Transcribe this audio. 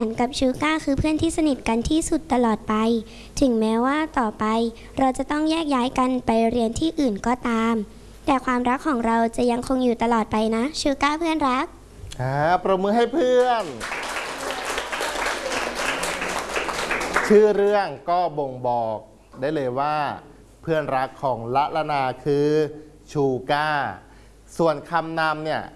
ฉันกับชูก้าคือเพื่อนที่สนิทกันที่สุดตลอดไปถึงแม้ว่าต่อไปเราจะต้องแยกย้ายกันไปเรียนที่อื่นก็ตามแต่ความรักของเราจะยังคงอยู่ตลอดไปนะชูก้าเพื่อนรักปรบมือให้เพื่อนชื่อเรื่องก็บ่งบอกได้เลยว่าเพื่อนรักของละละนาคือชูก้าส่วนคำนำเนี่ย